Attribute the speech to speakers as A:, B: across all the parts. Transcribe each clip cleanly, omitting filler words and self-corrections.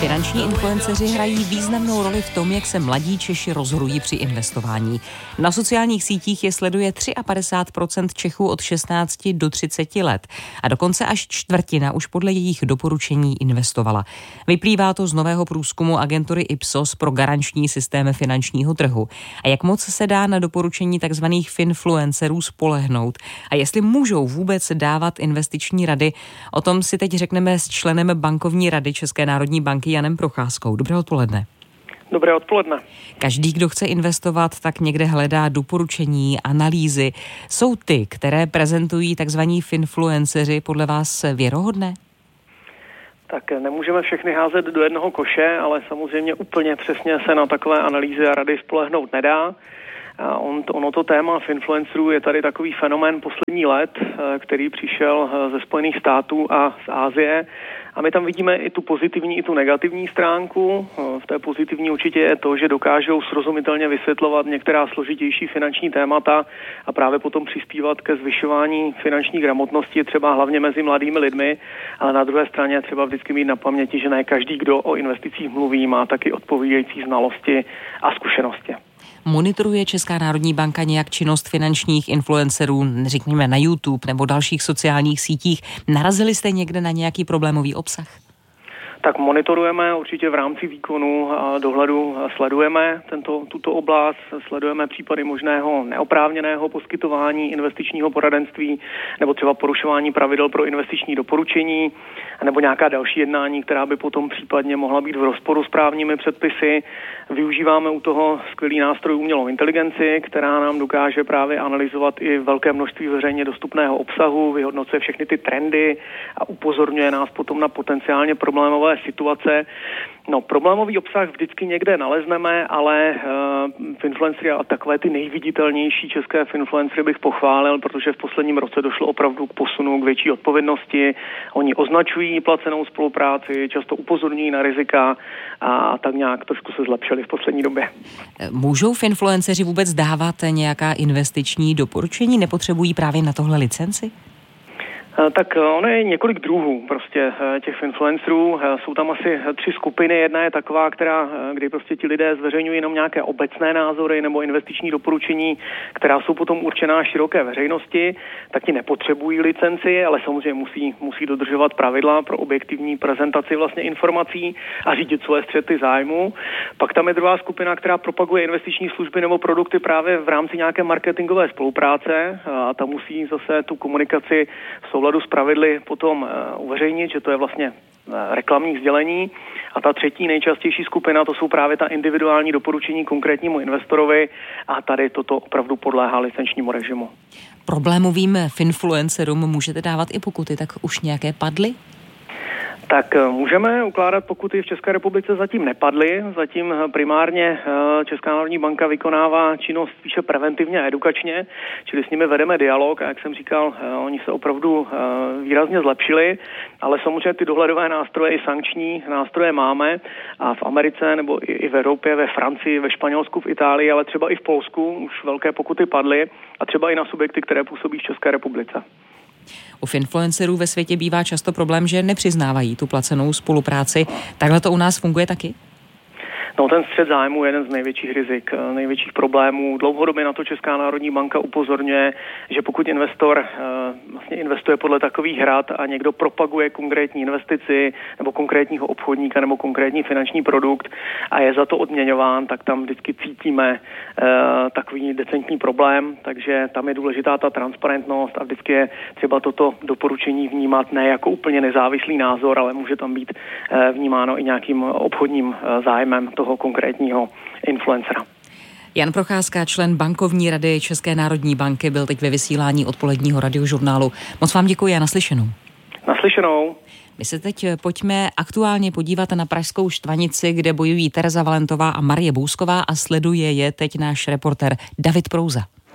A: Finanční influenceři hrají významnou roli v tom, jak se mladí Češi rozhodují při investování. Na sociálních sítích je sleduje 53% Čechů od 16 do 30 let a dokonce až čtvrtina už podle jejich doporučení investovala. Vyplývá to z nového průzkumu agentury Ipsos pro garanční systém finančního trhu. A jak moc se dá na doporučení tzv. Finfluencerů spolehnout a jestli můžou vůbec dávat investiční rady, o tom si teď řekneme s členem bankovní rady České národní banky Janem Procházkou. Dobré odpoledne.
B: Dobré odpoledne.
A: Každý, kdo chce investovat, tak někde hledá doporučení, analýzy. Jsou ty, které prezentují takzvaní finfluenceři, podle vás věrohodné?
B: Tak nemůžeme všechny házet do jednoho koše, ale samozřejmě úplně přesně se na takové analýzy a rady spolehnout nedá. Ono to téma finfluencerů je tady takový fenomén poslední let, který přišel ze Spojených států a z Asie. A my tam vidíme i tu pozitivní, i tu negativní stránku. V té pozitivní určitě je to, že dokážou srozumitelně vysvětlovat některá složitější finanční témata a právě potom přispívat ke zvyšování finanční gramotnosti, třeba hlavně mezi mladými lidmi, ale na druhé straně třeba vždycky mít na paměti, že ne každý, kdo o investicích mluví, má taky odpovídající znalosti a zkušenosti.
A: Monitoruje Česká národní banka nějak činnost finančních influencerů, řekněme na YouTube nebo dalších sociálních sítích? Narazili jste někde na nějaký problémový obsah?
B: Tak monitorujeme určitě v rámci výkonu a dohledu, sledujeme tuto oblast, sledujeme případy možného neoprávněného poskytování investičního poradenství nebo třeba porušování pravidel pro investiční doporučení nebo nějaká další jednání, která by potom případně mohla být v rozporu s právními předpisy. Využíváme u toho skvělý nástroj umělou inteligenci, která nám dokáže právě analyzovat i velké množství veřejně dostupného obsahu, vyhodnocuje všechny ty trendy a upozorňuje nás potom na potenciálně problémové situace. No, problémový obsah vždycky někde nalezneme, ale finfluencery a takové ty nejviditelnější české finfluencery bych pochválil, protože v posledním roce došlo opravdu k posunu k větší odpovědnosti. Oni označují placenou spolupráci, často upozorňují na rizika a tak nějak trošku se zlepšili v poslední době.
A: Můžou finfluenceři vůbec dávat nějaká investiční doporučení? Nepotřebují právě na tohle licenci?
B: Tak ono je několik druhů prostě těch influencerů. Jsou tam asi 3 skupiny. Jedna je taková, kdy prostě ti lidé zveřejňují jenom nějaké obecné názory nebo investiční doporučení, která jsou potom určená široké veřejnosti, tak ti nepotřebují licenci, ale samozřejmě musí dodržovat pravidla pro objektivní prezentaci vlastně informací a řídit svoje střety zájmu. Pak tam je druhá skupina, která propaguje investiční služby nebo produkty právě v rámci nějaké marketingové spolupráce a ta musí zase tu komunikaci v souladu s pravidly potom uveřejnit, že to je vlastně reklamní sdělení. A ta třetí nejčastější skupina, to jsou právě ta individuální doporučení konkrétnímu investorovi a tady toto opravdu podléhá licenčnímu režimu.
A: Problémovým finfluencerům můžete dávat i pokuty, tak už nějaké padly?
B: Tak můžeme ukládat pokuty v České republice zatím nepadly. Zatím primárně Česká národní banka vykonává činnost spíše preventivně a edukačně, čili s nimi vedeme dialog a jak jsem říkal, oni se opravdu výrazně zlepšili, ale samozřejmě ty dohledové nástroje i sankční nástroje máme a v Americe nebo i v Evropě, ve Francii, ve Španělsku, v Itálii, ale třeba i v Polsku už velké pokuty padly a třeba i na subjekty, které působí v České republice.
A: U finfluencerů ve světě bývá často problém, že nepřiznávají tu placenou spolupráci. Takhle to u nás funguje taky?
B: No, ten střet zájmu je jeden z největších rizik, největších problémů. Dlouhodobě na to Česká národní banka upozorňuje, že pokud investor vlastně investuje podle takových hrad a někdo propaguje konkrétní investici nebo konkrétního obchodníka nebo konkrétní finanční produkt a je za to odměňován, tak tam vždycky cítíme takový decentní problém, takže tam je důležitá ta transparentnost a vždycky je třeba toto doporučení vnímat ne jako úplně nezávislý názor, ale může tam být vnímáno i nějakým obchodním zájmem toho konkrétního influencera.
A: Jan Procházka, člen bankovní rady České národní banky, byl teď ve vysílání odpoledního radiožurnálu. Moc vám děkuji a naslyšenou.
B: Naslyšenou.
A: My se teď pojďme aktuálně podívat na pražskou Štvanici, kde bojují Tereza Valentová a Marie Bousková a sleduje je teď náš reportér David Prouza.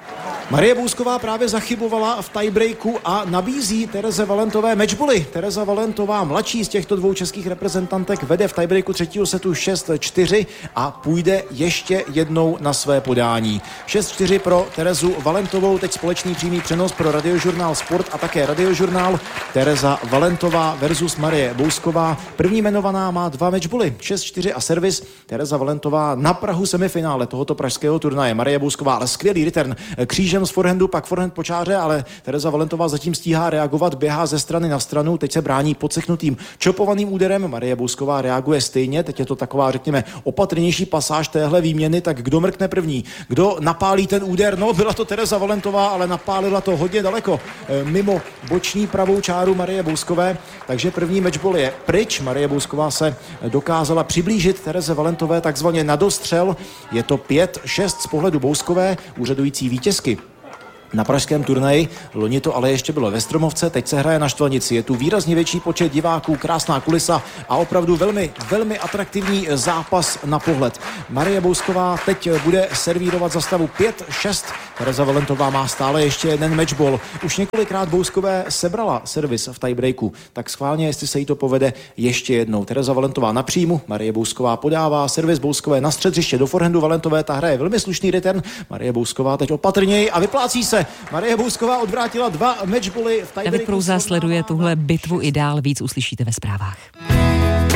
C: Marie Bousková právě zachybovala v tiebreaku a nabízí Tereze Valentové matchbally. Tereza Valentová, mladší z těchto dvou českých reprezentantek, vede v tiebreaku třetího setu 6-4 a půjde ještě jednou na své podání. 6-4 pro Terezu Valentovou, teď společný přímý přenos pro Radiožurnál Sport a také Radiožurnál. Tereza Valentová versus Marie Bousková. První jmenovaná má 2 matchbally, 6-4 a servis. Tereza Valentová na prahu semifinále tohoto pražského turnaje. Marie Bousková, ale skvělý return, křížem z forehandu, pak forehand po čáře, ale Tereza Valentová zatím stíhá reagovat, běhá ze strany na stranu, teď se brání podseknutým čopovaným úderem. Marie Bousková reaguje stejně, teď je to taková, řekněme, opatrnější pasáž téhle výměny, tak kdo mrkne první, kdo napálí ten úder? No, byla to Tereza Valentová, ale napálila to hodně daleko mimo boční pravou čáru Marie Bouskové, takže první matchball je pryč. Marie Bousková se dokázala přiblížit Tereze Valentové takzvaně na dostřel. Je to 5-6 z pohledu Bouskové, úřadující vítězky na pražském turnaji. Loni to ale ještě bylo ve Stromovce, teď se hraje na Štvanici. Je tu výrazně větší počet diváků, krásná kulisa a opravdu velmi, velmi atraktivní zápas na pohled. Marie Bousková teď bude servírovat za stavu 5-6. Tereza Valentová má stále ještě jeden matchball. Už několikrát Bouskové sebrala servis v tiebreaku, tak schválně, jestli se jí to povede ještě jednou. Tereza Valentová na příjmu, Marie Bousková podává, servis Bouskové na střed hřiště do forehandu Valentové, ta hraje velmi slušný return. Marie Bousková teď opatrněji a vyplácí se. Marie Bousková odvrátila 2 matchbally v tiebreaku.
A: David Prouza sleduje tuhle bitvu i dál, víc uslyšíte ve zprávách.